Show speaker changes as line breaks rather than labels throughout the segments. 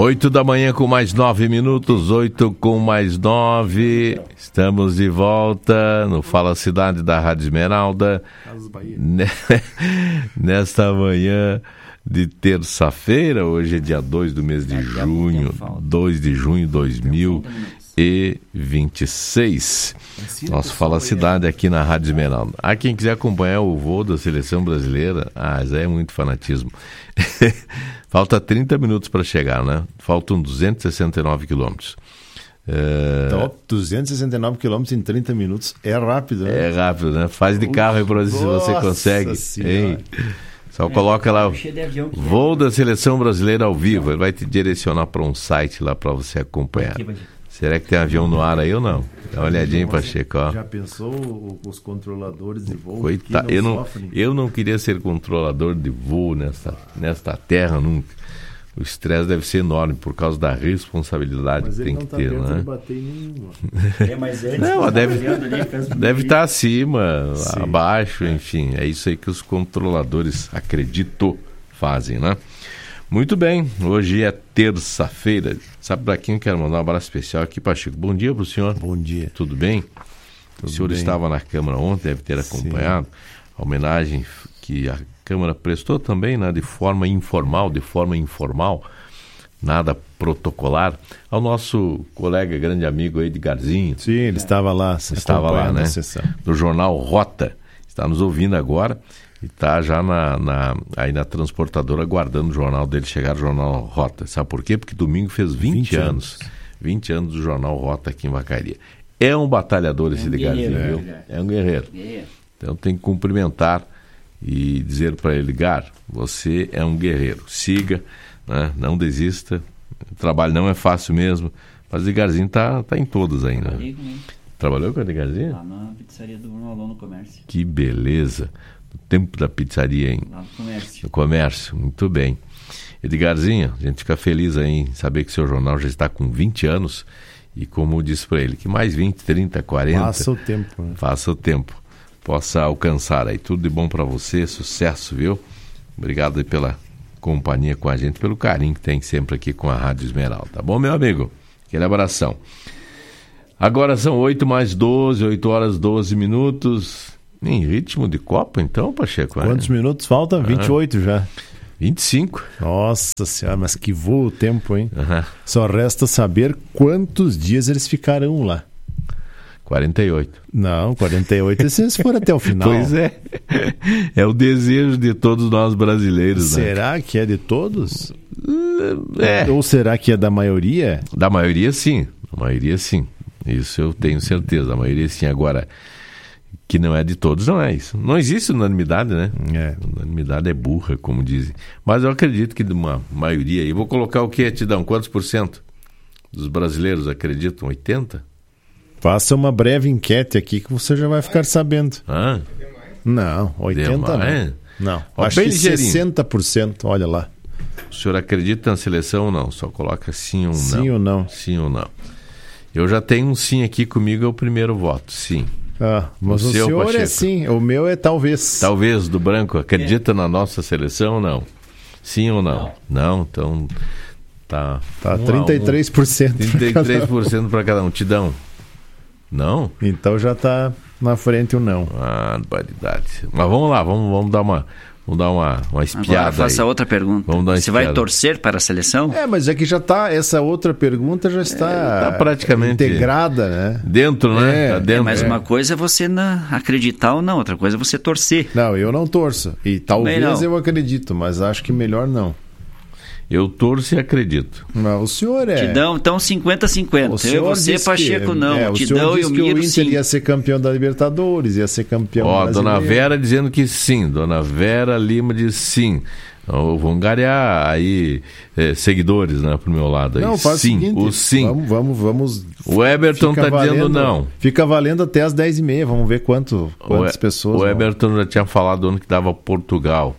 8 da manhã com mais 9 minutos, 8 com mais 9. Estamos de volta no Fala Cidade da Rádio Esmeralda. Nesta manhã de terça-feira, hoje é dia 2 do mês de junho, 2 de junho de 2026. Nosso Fala Cidade aqui na Rádio Esmeralda. Quem quiser acompanhar o voo da Seleção Brasileira, já é muito fanatismo. Falta 30 minutos para chegar, né? Faltam 269 quilômetros.
Top, 269 quilômetros em 30 minutos. É rápido, né?
É rápido, né? Faz de carro aí para ver se você consegue. Hein? Só coloca lá, voo da Seleção Brasileira ao vivo. Ele vai te direcionar para um site lá para você acompanhar. Será que tem avião no ar aí ou não? Dá uma olhadinha, Pacheco. Ó.
Já pensou os controladores de voo?
Coitado, eu não queria ser controlador de voo nesta terra nunca. O estresse deve ser enorme por causa da responsabilidade que tem que ter, né?
De bater em nenhum,
mas antes
não, deve estar acima, sim, abaixo, enfim. É isso aí que os controladores, acredito, fazem, né? Muito bem, hoje é terça-feira. Sabe para quem eu quero mandar um abraço especial aqui, Pacheco? Bom dia para o senhor.
Bom dia.
Tudo bem? O senhor estava na Câmara ontem, deve ter acompanhado a homenagem que a Câmara prestou também, né, de forma informal, nada protocolar, ao nosso colega, grande amigo Edgarzinho.
Sim, ele estava lá,
né? Do jornal Rota. Está nos ouvindo agora. E está já aí na transportadora aguardando o jornal dele chegar, o jornal Rota. Sabe por quê? Porque domingo fez 20 anos. 20 anos do jornal Rota aqui em Vacaria. É um batalhador esse Edgarzinho, viu? É um guerreiro. Então tem que cumprimentar e dizer para ele: Edgar, você é um guerreiro. Siga, né? Não desista. O trabalho não é fácil mesmo. Mas o Edgarzinho tá em todos ainda. Trabalhou com o Edgarzinho?
Lá na pizzaria do Bruno Alon no comércio.
Que beleza. O tempo da pizzaria, hein?
Lá no comércio.
No comércio, muito bem. Edgarzinho, a gente fica feliz aí em saber que seu jornal já está com 20 anos e, como eu disse para ele, que mais 20, 30, 40...
Passa o tempo. Né?
Passa o tempo. Possa alcançar aí. Tudo de bom para você, sucesso, viu? Obrigado aí pela companhia com a gente, pelo carinho que tem sempre aqui com a Rádio Esmeralda. Tá bom, meu amigo? Aquele abração. Agora são 8 horas 12 minutos... Em ritmo de Copa, então, Pacheco?
Quantos minutos faltam? 28 já.
25.
Nossa Senhora, mas que voa o tempo, hein? Só resta saber quantos dias eles ficarão lá.
48.
Não, 48 se eles forem até o final.
Pois é. É o desejo de todos nós brasileiros.
Será que é de todos?
É.
Ou será que é da maioria?
Da maioria, sim. Da maioria, sim. Isso eu tenho certeza. Da maioria, sim. Agora... que não é de todos, não é isso. Não existe unanimidade, né? Unanimidade é burra, como dizem. Mas eu acredito que de uma maioria aí... Vou colocar o quê, Tidão? Quantos por cento dos brasileiros acreditam? 80%?
Faça uma breve enquete aqui que você já vai ficar sabendo. Não, 80% não. Acho que 60%, olha lá.
O senhor acredita na seleção ou não? Só coloca sim ou não.
Sim ou não.
Sim ou não. Eu já tenho um sim aqui comigo, é o primeiro voto, sim.
Mas o senhor Pacheco é sim, o meu é talvez.
Talvez, do branco. Acredita na nossa seleção ou não? Sim ou não? Não, então tá
33%.
33% para cada um. Tidão? Não?
Então já tá na frente o não.
Barbaridade. Mas vamos lá, vamos dar uma espiada.
Agora faça outra pergunta. Você vai torcer para a seleção?
Mas é que já está, essa outra pergunta já está
praticamente
integrada, né?
Dentro, né? Tá dentro.
Mas uma coisa é você acreditar ou não, outra coisa é você torcer.
Não, eu não torço. E talvez eu acredito, mas acho que melhor não.
Eu torço e acredito.
Não, o senhor é...
Tidão, então 50-50. Eu, você, Pacheco, não. O Tidão e o Miro,
o Inter ia ser campeão da Libertadores, ia ser campeão brasileiro.
Dona Vera dizendo que sim. Dona Vera Lima diz sim. Eu vou angariar aí seguidores, né, pro meu lado. Aí.
Não, faz
sim,
o seguinte,
sim.
Vamos...
O Everton tá dizendo não.
Fica valendo até as 10h30, vamos ver quantas pessoas...
O Everton já tinha falado ano que dava Portugal.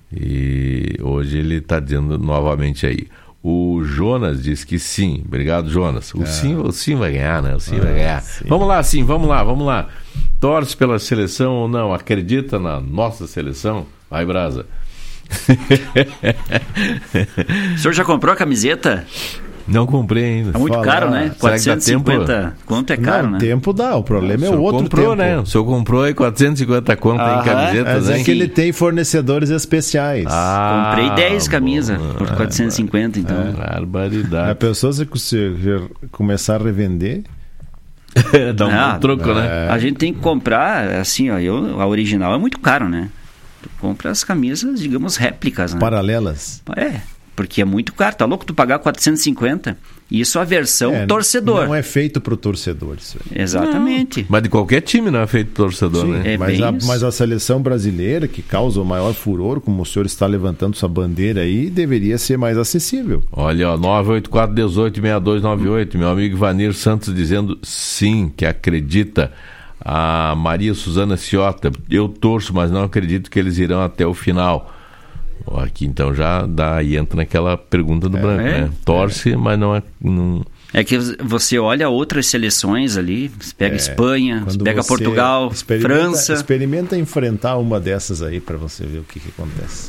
E hoje ele está dizendo novamente aí. O Jonas diz que sim. Obrigado, Jonas. O sim vai ganhar, né? O sim vai ganhar. Sim. Vamos lá. Torce pela seleção ou não? Acredita na nossa seleção? Vai, Brasa.
O senhor já comprou a camiseta?
Não comprei ainda.
É muito caro, né? 450 quanto é caro, né?
Tempo dá, o problema é o outro
comprou,
tempo.
Né? O senhor comprou aí 450 conto em camisetas,
é que ele tem fornecedores especiais.
Comprei 10 camisas por 450, então.
Barbaridade.
A pessoa, se começar a revender...
Dá um troco, né?
A gente tem que comprar, assim, ó, a original é muito caro, né? Tu compra as camisas, digamos, réplicas, né?
Paralelas.
Porque é muito caro. Tá louco tu pagar 450? Isso a versão torcedor.
Não é feito pro torcedor isso aí.
Exatamente.
Mas de qualquer time não é feito torcedor,
sim,
né?
Mas a seleção brasileira, que causa o maior furor, como o senhor está levantando sua bandeira aí, deveria ser mais acessível.
Olha, ó, 984-18-6298, meu amigo Ivanir Santos dizendo sim, que acredita. A Maria Suzana Ciota, eu torço, mas não acredito que eles irão até o final. Aqui então já dá e entra naquela pergunta do Branco, né? Torce, mas não é.
É que você olha outras seleções ali, você pega Espanha, você pega Portugal, França.
Experimenta enfrentar uma dessas aí para você ver o que acontece.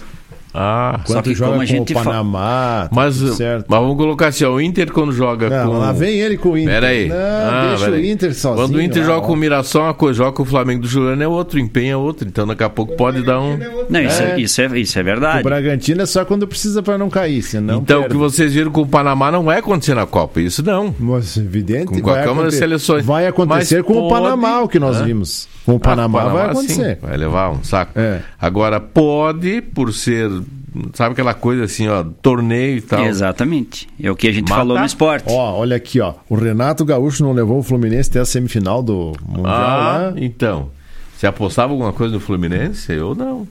Quando
joga com o Panamá,
mas vamos colocar assim, o Inter quando joga com...
Lá vem ele com o Inter.
Peraí.
Deixa o Inter sozinho.
Quando o Inter joga com o Mirassol, uma coisa, joga com o Flamengo do Juliano é outro, empenho é outro, então daqui a pouco pode dar um...
Não, isso é verdade.
O Bragantino é só quando precisa para não cair, senão
então
perde.
O que vocês viram com o Panamá não vai acontecer na Copa, isso não.
Mas evidente.
Com qualquer uma das seleções.
Vai acontecer com o Panamá, o que nós vimos. Com o Panamá vai acontecer.
Sim, vai levar um saco. Agora pode, por ser... Sabe aquela coisa assim, ó, torneio e tal.
Exatamente. É o que a gente falou no esporte.
Olha aqui, ó. O Renato Gaúcho não levou o Fluminense até a semifinal do Mundial lá.
Então. Você apostava alguma coisa no Fluminense? Eu não.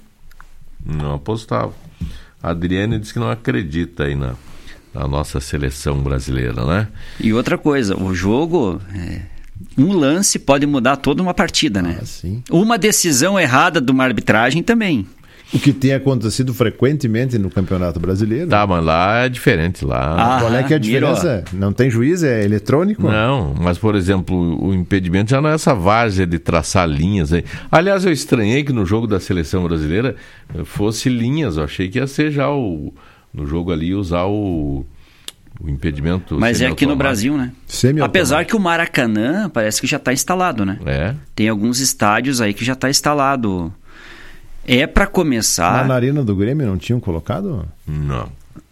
Não apostava. A Adriane disse que não acredita aí na nossa seleção brasileira, né?
E outra coisa, o jogo... Um lance pode mudar toda uma partida, né?
Sim.
Uma decisão errada de uma arbitragem também.
O que tem acontecido frequentemente no Campeonato Brasileiro.
Tá, mas lá é diferente. Lá.
Qual é que é a diferença? Não tem juiz? É eletrônico?
Não, mas, por exemplo, o impedimento já não é essa várzea de traçar linhas aí. Aliás, eu estranhei que no jogo da seleção brasileira fosse linhas. Eu achei que ia ser já no jogo ali usar o impedimento.
Mas é aqui no Brasil, né? Apesar que o Maracanã parece que já está instalado, né? Tem alguns estádios aí que já está instalado. Para começar...
Mas na Arena do Grêmio não tinham colocado?
Não.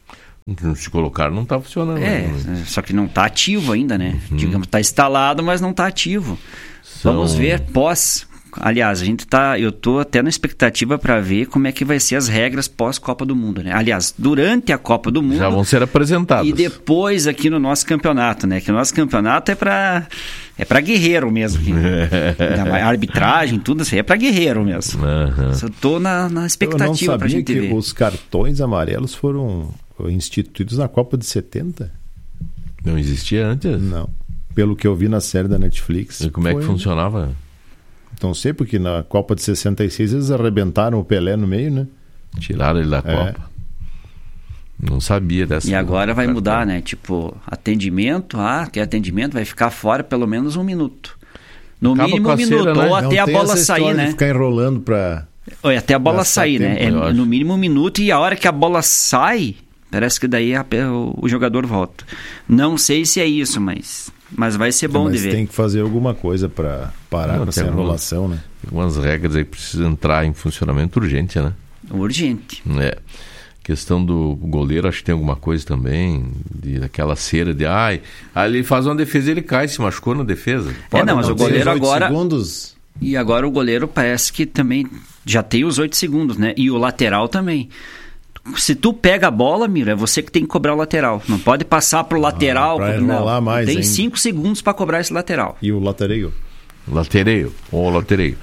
Se colocaram, não está funcionando.
Só que não está ativo ainda, né? Digamos, está instalado, mas não está ativo. Vamos ver Aliás, eu tô até na expectativa para ver como é que vai ser as regras pós-Copa do Mundo, né? Aliás, durante a Copa do Mundo...
Já vão ser apresentadas.
E depois aqui no nosso campeonato, né? Que o nosso campeonato é para guerreiro mesmo. A arbitragem, tudo isso aí é para guerreiro mesmo. Eu tô na expectativa para a gente ver. Eu não sabia que
os cartões amarelos foram instituídos na Copa de 70.
Não existia antes?
Não. Pelo que eu vi na série da Netflix.
E como é que funcionava?
Não sei, porque na Copa de 66 eles arrebentaram o Pelé no meio, né?
Tiraram ele da Copa. Não sabia dessa.
E agora vai mudar, né? Tipo, atendimento, que atendimento vai ficar fora pelo menos 1 minuto. No mínimo 1 minuto, né? Ou até a bola sair, né?
Ficar enrolando para...
Até a bola sair, né? No mínimo 1 minuto, e a hora que a bola sai, parece que daí o jogador volta. Não sei se é isso, mas vai ser bom de ver.
Mas tem que fazer alguma coisa para parar com essa enrolação, né?
Tem algumas regras aí que precisam entrar em funcionamento urgente, né?
Urgente.
Questão do goleiro, acho que tem alguma coisa também, daquela cera de... ele faz uma defesa e ele cai, se machucou na defesa.
Mas o goleiro agora...
segundos.
E agora o goleiro parece que também já tem os 8 segundos, né? E o lateral também. Se tu pega a bola, Miro, é você que tem que cobrar o lateral. Não pode passar pro lateral.
Não, mais,
tem 5 segundos para cobrar esse lateral.
E o latereio?
Latereio.
Latereio?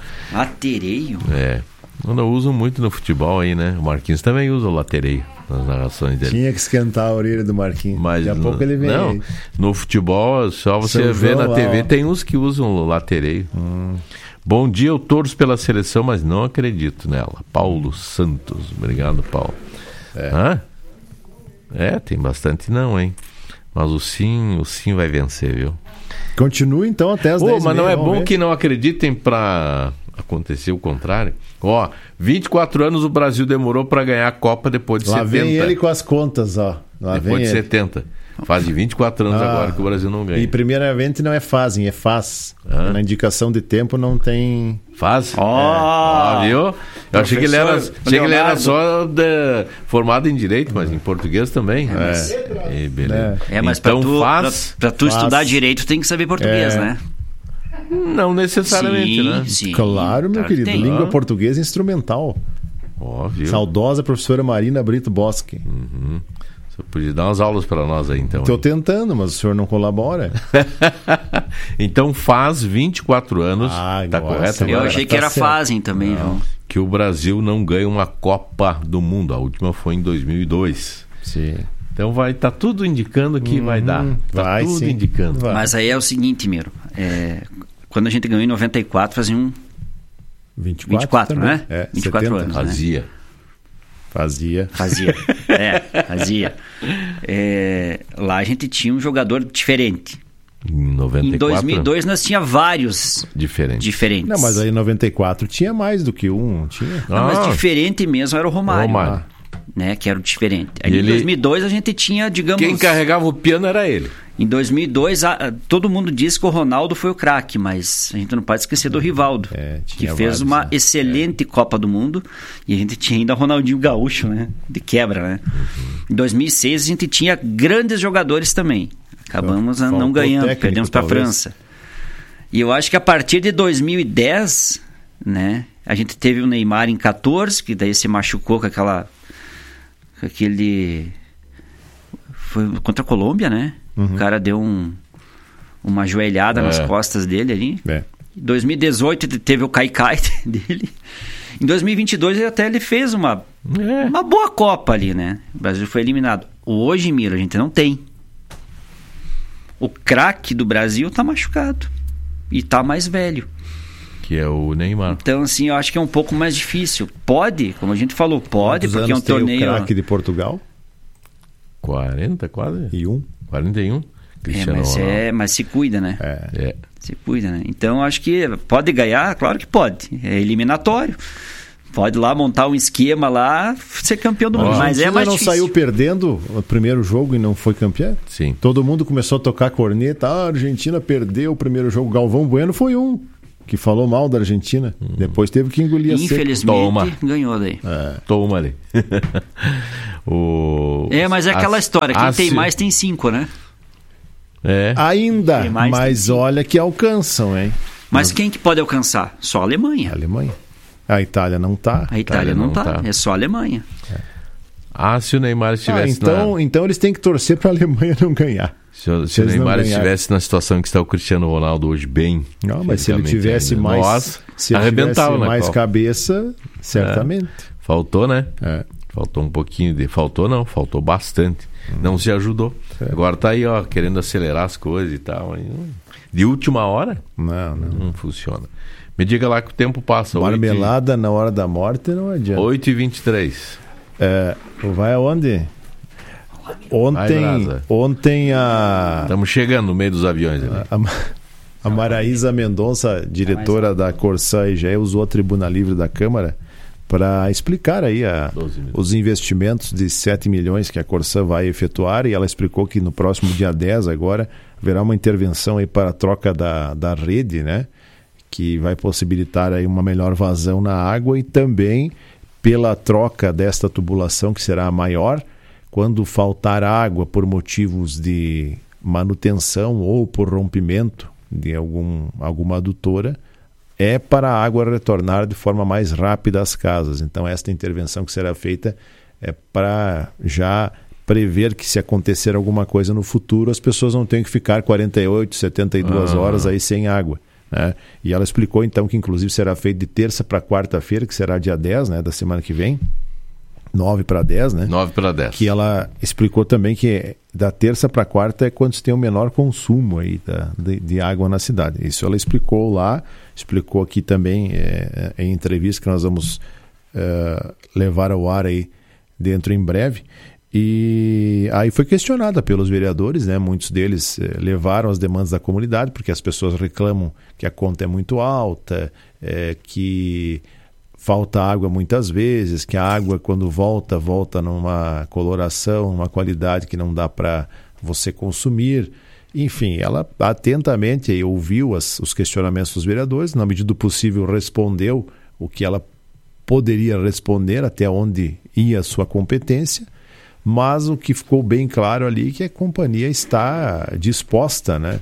Não usam muito no futebol aí, né? O Marquinhos também usa o latereio nas narrações dele.
Tinha que esquentar a orelha do Marquinhos.
Mas
daqui a pouco ele vem.
Não, no futebol, só você vê na TV, tem uns que usam o latereio. Bom dia, eu torço pela seleção, mas não acredito nela. Paulo Santos. Obrigado, Paulo. Tem bastante não, hein? Mas o sim vai vencer, viu?
Continua então até as 10h30.
Mas não é bom que não acreditem para acontecer o contrário. 24 anos o Brasil demorou para ganhar a Copa depois de 70.
Lá vem ele com as contas,
depois de 70. Faz de 24 anos agora que o Brasil não ganha.
E primeiramente não é fazem, é faz. Na indicação de tempo não tem...
Faz? Viu? Eu achei que ele era só formado em Direito, mas em português também. Beleza.
Mas então, para tu estudar Direito tem que saber português, né?
Não necessariamente, né?
Sim, claro, meu querido. Língua portuguesa instrumental.
Viu?
Saudosa professora Marina Brito Bosque.
Você podia dar umas aulas para nós aí, então.
Estou tentando, mas o senhor não colabora.
Então faz 24 anos. Tá correto?
Eu achei que era fazem também, João.
Que o Brasil não ganha uma Copa do Mundo. A última foi em 2002.
Sim.
Então tá tudo indicando que vai dar. Tá tudo indicando.
Vai. Mas aí é o seguinte, Miro. Quando a gente ganhou em 94, faziam 24, né? 24 70, anos.
Fazia.
Fazia.
Lá a gente tinha um jogador diferente.
Em 94?
Em 2002 nós tinha vários diferentes.
Não, mas aí em 94 tinha mais do que um. Tinha.
Não, mas diferente mesmo era o Romário. Né, que era o diferente. Aí em 2002 a gente tinha, digamos...
Quem carregava o piano era ele.
Em 2002, todo mundo diz que o Ronaldo foi o craque, mas a gente não pode esquecer do Rivaldo, que fez uma excelente Copa do Mundo, e a gente tinha ainda o Ronaldinho Gaúcho, né? De quebra, né? Em 2006 a gente tinha grandes jogadores também. Acabamos não ganhando, perdemos para a França. E eu acho que a partir de 2010, né? A gente teve o Neymar em 14, que daí se machucou com aquele... Foi contra a Colômbia, né? O cara deu uma joelhada nas costas dele ali. Em 2018 teve o Kaikai dele. Em 2022 ele fez uma boa Copa ali, né? O Brasil foi eliminado. Hoje, Miro, a gente não tem. O craque do Brasil tá machucado. E tá mais velho.
Que é o Neymar.
Então, assim, eu acho que é um pouco mais difícil. Pode, como a gente falou, porque é um torneio...
o craque de Portugal?
40, quase? 41?
Cristiano Ronaldo. Mas se cuida, né? Se cuida, né? Então, acho que pode ganhar, claro que pode. É eliminatório. Pode lá montar um esquema lá, ser campeão do mundo. Mas é mais
não
difícil.
Saiu perdendo o primeiro jogo e não foi campeão?
Sim.
Todo mundo começou a tocar corneta. A Argentina perdeu o primeiro jogo. Galvão Bueno foi que falou mal da Argentina. Depois teve que engolir a seco.
Infelizmente, ganhou daí.
Toma ali.
Mas é aquela história. Quem tem mais tem 5, né?
Ainda, mas olha que alcançam, hein?
Mas quem que pode alcançar? Só a Alemanha.
A Itália não tá.
A Itália não tá. É só a Alemanha.
Se o Neymar estivesse
então eles têm que torcer para a Alemanha não ganhar.
Se o Neymar estivesse na situação que está o Cristiano Ronaldo hoje, bem...
Não, mas se ele tivesse mais... Se ele tivesse mais cabeça, certamente.
Faltou, né? Faltou um pouquinho de... Faltou bastante. Não se ajudou. Agora tá aí, querendo acelerar as coisas e tal. De última hora? Não funciona. Me diga lá que o tempo passa.
Marmelada na hora da morte não adianta.
8h23.
Vai aonde? Ontem
Estamos chegando no meio dos aviões ali.
A Maraísa Mendonça, diretora da Corsã IGE, usou a Tribuna Livre da Câmara para explicar aí os investimentos de 7 milhões que a Corsã vai efetuar, e ela explicou que no próximo dia 10 agora haverá uma intervenção aí para a troca da rede, né? Que vai possibilitar aí uma melhor vazão na água, e também pela troca desta tubulação, que será a maior, quando faltar água por motivos de manutenção ou por rompimento de alguma adutora, é para a água retornar de forma mais rápida às casas. Então esta intervenção que será feita é para já prever que, se acontecer alguma coisa no futuro, as pessoas não tenham que ficar 48, 72 horas aí sem água, né? E ela explicou então que inclusive será feito de terça para quarta-feira, que será dia 10, né, da semana que vem. 9 para 10, né?
9 para 10.
Que ela explicou também que da terça para quarta é quando se tem o menor consumo aí de água na cidade. Isso ela explicou lá, explicou aqui também em entrevista que nós vamos levar ao ar aí dentro em breve. E aí foi questionada pelos vereadores, né? Muitos deles levaram as demandas da comunidade, porque as pessoas reclamam que a conta é muito alta, que falta água muitas vezes, que a água quando volta numa coloração, uma qualidade que não dá para você consumir. Enfim, ela atentamente ouviu os questionamentos dos vereadores, na medida do possível respondeu o que ela poderia responder, até onde ia a sua competência. Mas o que ficou bem claro ali é que a companhia está disposta, né,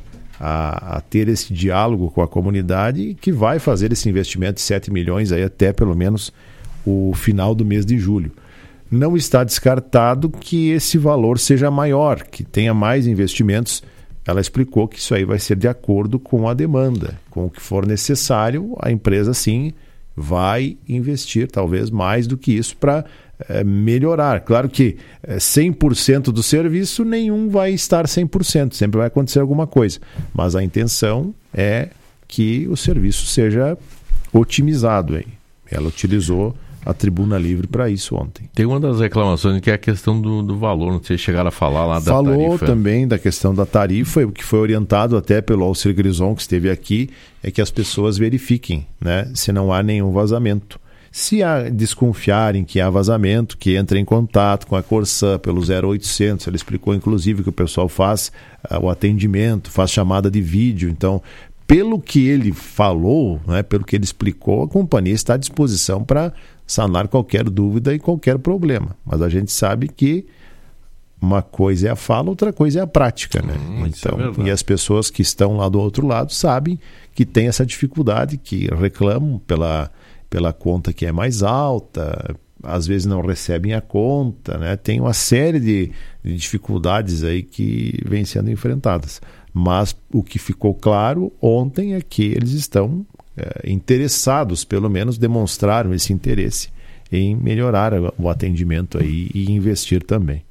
a ter esse diálogo com a comunidade e que vai fazer esse investimento de 7 milhões aí até pelo menos o final do mês de julho. Não está descartado que esse valor seja maior, que tenha mais investimentos. Ela explicou que isso aí vai ser de acordo com a demanda, com o que for necessário, a empresa sim vai investir talvez mais do que isso para melhorar. Claro que 100% do serviço, nenhum vai estar 100%, sempre vai acontecer alguma coisa, mas a intenção é que o serviço seja otimizado aí. Ela utilizou a Tribuna Livre para isso ontem.
Tem uma das reclamações que é a questão do valor, não sei se chegaram a falar lá da tarifa.
Falou também da questão da tarifa, o que foi orientado até pelo Alcir Grison, que esteve aqui, é que as pessoas verifiquem, né, se não há nenhum vazamento. Se desconfiarem que há vazamento, que entre em contato com a Corsã pelo 0800, ele explicou inclusive que o pessoal faz o atendimento, faz chamada de vídeo, então pelo que ele falou, né, pelo que ele explicou, a companhia está à disposição para sanar qualquer dúvida e qualquer problema. Mas a gente sabe que uma coisa é a fala, outra coisa é a prática, né? Então, e as pessoas que estão lá do outro lado sabem que tem essa dificuldade, que reclamam pela conta que é mais alta, às vezes não recebem a conta, né? Tem uma série de dificuldades aí que vêm sendo enfrentadas. Mas o que ficou claro ontem é que eles estão interessados, pelo menos demonstraram esse interesse em melhorar o atendimento aí e investir também.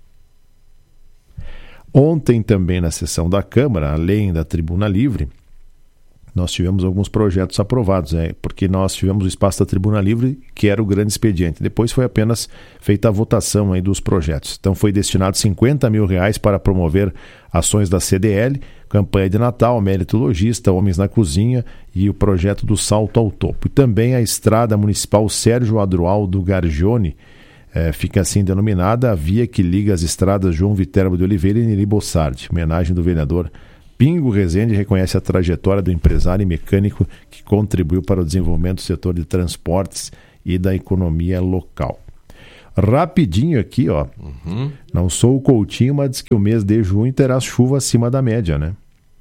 Ontem também na sessão da Câmara, além da Tribuna Livre, nós tivemos alguns projetos aprovados, porque nós tivemos o espaço da Tribuna Livre, que era o grande expediente. Depois foi apenas feita a votação aí dos projetos. Então foi destinado R$50 mil para promover ações da CDL, campanha de Natal, Mérito Logista, Homens na Cozinha e o projeto do Salto ao Topo. E também a Estrada Municipal Sérgio Adroaldo Gargione, fica assim denominada, a via que liga as estradas João Viterbo de Oliveira e Neri Bossardi. Homenagem do vereador Pingo Rezende reconhece a trajetória do empresário e mecânico que contribuiu para o desenvolvimento do setor de transportes e da economia local. Rapidinho aqui, ó. Não sou o Coutinho, mas diz que o mês de junho terá chuva acima da média, né?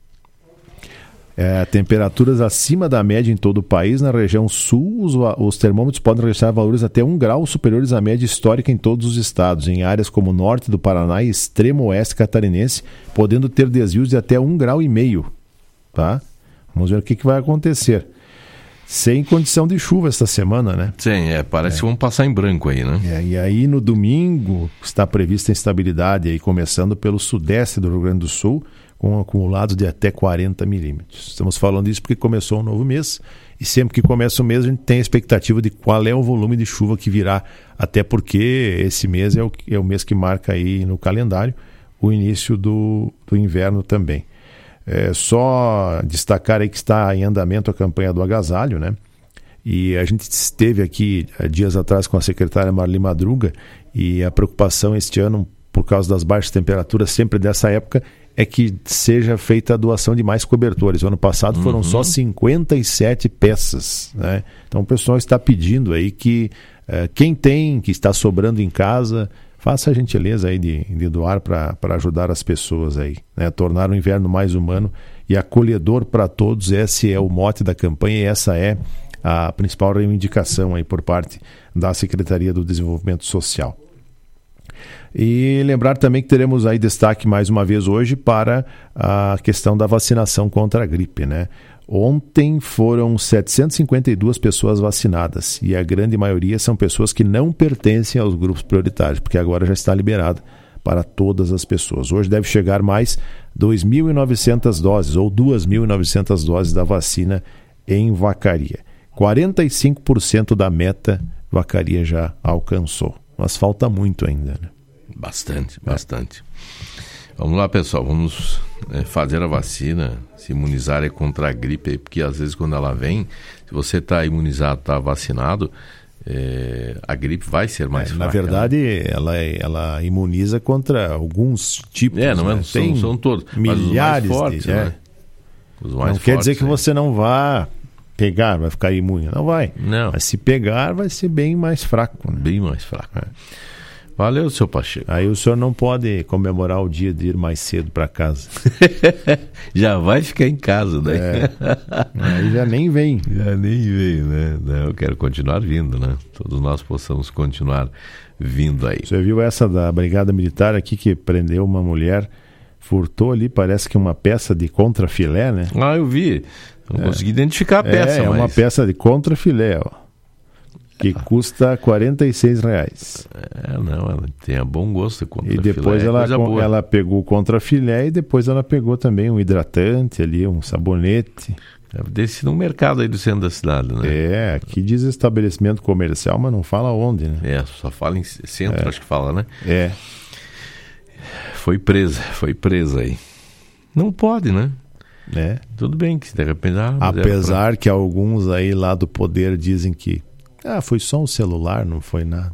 Temperaturas acima da média em todo o país. Na região sul, os termômetros podem registrar valores até 1 grau superiores à média histórica em todos os estados, em áreas como o norte do Paraná e extremo oeste catarinense, podendo ter desvios de até 1,5 graus. Tá? Vamos ver o que vai acontecer. Sem condição de chuva esta semana, né?
Sim, parece que vamos passar em branco aí, né?
E aí no domingo está prevista instabilidade, aí, começando pelo sudeste do Rio Grande do Sul, com acumulados de até 40 milímetros. Estamos falando isso porque começou um novo mês, e sempre que começa o mês a gente tem a expectativa de qual é o volume de chuva que virá, até porque esse mês é o mês que marca aí no calendário o início do inverno também. Só destacar aí que está em andamento a campanha do agasalho, né? E a gente esteve aqui dias atrás com a secretária Marli Madruga, e a preocupação este ano, por causa das baixas temperaturas, sempre dessa época, é que seja feita a doação de mais cobertores. O ano passado foram só 57 peças, né? Então o pessoal está pedindo aí que quem tem, que está sobrando em casa, faça a gentileza aí de doar para ajudar as pessoas aí, né? Tornar o inverno mais humano e acolhedor para todos. Esse é o mote da campanha e essa é a principal reivindicação aí por parte da Secretaria do Desenvolvimento Social. E lembrar também que teremos aí destaque mais uma vez hoje para a questão da vacinação contra a gripe, né? Ontem foram 752 pessoas vacinadas e a grande maioria são pessoas que não pertencem aos grupos prioritários, porque agora já está liberado para todas as pessoas. Hoje deve chegar mais 2.900 doses ou 2.900 doses da vacina em Vacaria. 45% da meta Vacaria já alcançou, mas falta muito ainda, né?
Bastante. Vamos lá, pessoal, vamos fazer a vacina, se imunizar contra a gripe, porque às vezes quando ela vem, se você está imunizado, está vacinado, a gripe vai ser mais fraca.
Na verdade, né? ela imuniza contra alguns tipos.
São todos.
Milhares
mas os mais fortes, né? Os mais
não quer dizer que você não vá pegar, vai ficar imune. Não vai.
Não.
Mas se pegar, vai ser bem mais fraco. Né?
Bem mais fraco. Valeu, seu Pacheco.
Aí o senhor não pode comemorar o dia de ir mais cedo para casa.
Já vai ficar em casa, né?
Aí já nem vem.
Né? Não, eu quero continuar vindo, né? Todos nós possamos continuar vindo aí.
Você viu essa da Brigada Militar aqui que prendeu uma mulher, furtou ali, parece que uma peça de contrafilé, né?
Ah, eu vi. Não consegui identificar a peça.
É uma peça de contrafilé, ó. Que custa R$46.
Ela tem bom gosto de contrafilé.
E depois ela pegou o contrafilé e depois ela pegou também um hidratante ali, um sabonete.
Deve ter sido no mercado aí do centro da cidade, né?
Aqui diz estabelecimento comercial, mas não fala onde, né?
Só fala em centro, acho que fala, né? Foi presa aí. Não pode, né? Tudo bem que de repente...
Apesar que alguns aí lá do poder dizem que foi só um celular, não foi nada.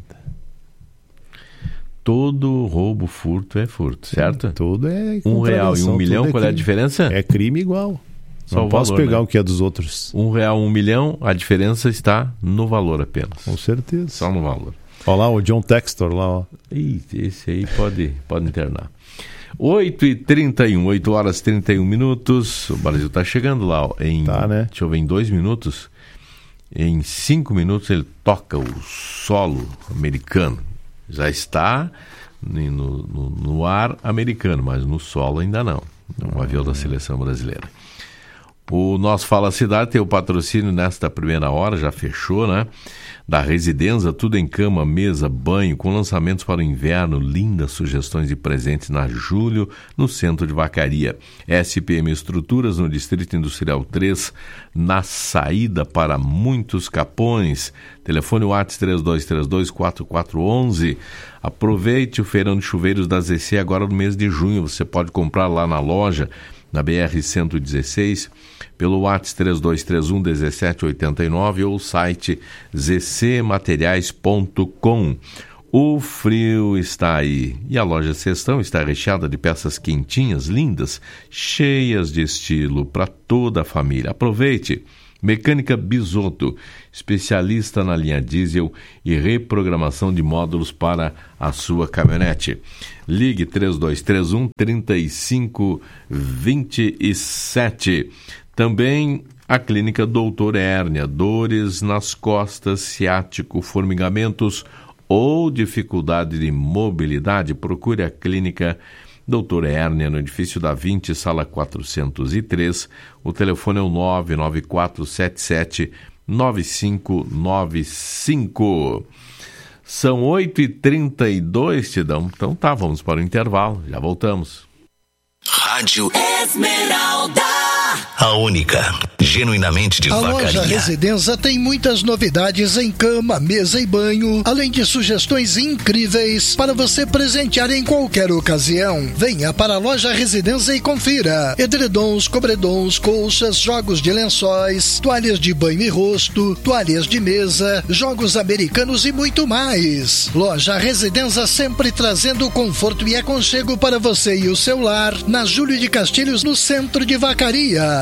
Todo roubo, furto é furto, certo?
Tudo é
R$1 e R$1 milhão, qual é a diferença?
É crime igual. Só não posso pegar o que é dos outros.
R$1, R$1 milhão, a diferença está no valor apenas.
Com certeza.
Só no valor.
Olha lá o John Textor lá, ó.
Esse aí pode internar. 8h31, 8 horas e 31 minutos. O Brasil está chegando lá, ó,
né?
Deixa eu ver, em 2 minutos. Em 5 minutos ele toca o solo americano. Já está no ar americano, mas no solo ainda não. Um avião da seleção brasileira. O nosso Fala Cidade tem o patrocínio nesta primeira hora, já fechou, né? Da Residência, tudo em cama, mesa, banho, com lançamentos para o inverno, lindas sugestões de presentes na Júlio, no centro de Vacaria. SPM Estruturas, no Distrito Industrial 3, na saída para muitos Capões. Telefone WhatsApp 3232-4411. Aproveite o feirão de chuveiros da ZC agora no mês de junho. Você pode comprar lá na loja, na BR-116, pelo WhatsApp 3231-1789 ou o site zcmateriais.com. O frio está aí e a loja Sextão está recheada de peças quentinhas, lindas, cheias de estilo para toda a família. Aproveite! Mecânica Bisotto, especialista na linha diesel e reprogramação de módulos para a sua caminhonete. Ligue 3231-3527. Também a Clínica Doutor Hérnia, dores nas costas, ciático, formigamentos ou dificuldade de mobilidade. Procure a Clínica Doutor Hérnia, no edifício da 20, sala 403. O telefone é o 99477-9595. São 8h32, Tidão. Então tá, vamos para o intervalo. Já voltamos.
Rádio Esmeralda, a única, genuinamente de Vacaria. A loja Residência tem muitas novidades em cama, mesa e banho, além de sugestões incríveis para você presentear em qualquer ocasião. Venha para a loja Residência e confira: edredons, cobredons, colchas, jogos de lençóis, toalhas de banho e rosto, toalhas de mesa, jogos americanos e muito mais. Loja Residência, sempre trazendo conforto e aconchego para você e o seu lar, na Júlio de Castilhos, no centro de Vacaria.